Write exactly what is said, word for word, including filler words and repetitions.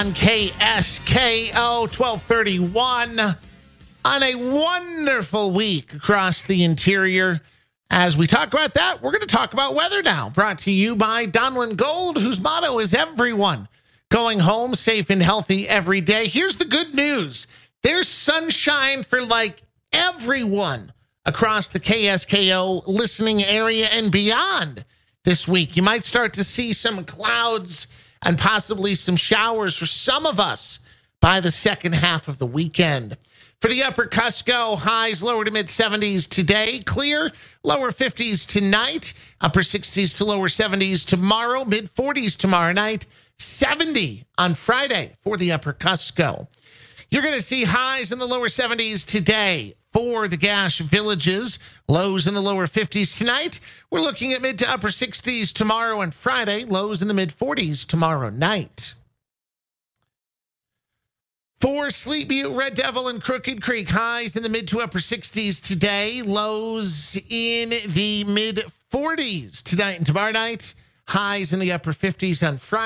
On K S K O twelve thirty-one on a wonderful week across the interior. As we talk about that, we're going to talk about weather now. Brought to you by Donlin Gold, whose motto is everyone going home safe and healthy every day. Here's the good news. There's sunshine for like everyone across the K S K O listening area and beyond this week. You might start to see some clouds and possibly some showers for some of us by the second half of the weekend. For the upper Cusco, highs lower to mid seventies today. Clear, lower fifties tonight. Upper sixties to lower seventies tomorrow. Mid forties tomorrow night. seventy on Friday for the upper Cusco. You're going to see highs in the lower seventies today for the Gash Villages. Lows in the lower fifties tonight. We're looking at mid to upper sixties tomorrow and Friday. Lows in the mid forties tomorrow night. For Sleep Butte, Red Devil, and Crooked Creek, highs in the mid to upper sixties today. Lows in the mid forties tonight and tomorrow night. Highs in the upper fifties on Friday.